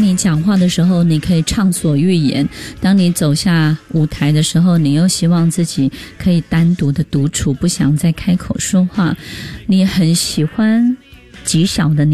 你讲话的时候你可以畅所欲言，当你走下舞台的时候你又希望自己可以单独的独处，不想再开口说话，你很喜欢极小的